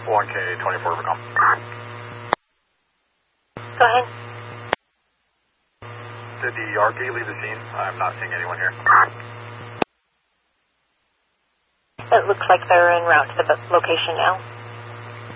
1K24 for call. Go ahead. Did the RV leave the scene? I'm not seeing anyone here. It looks like they're en route to the location now.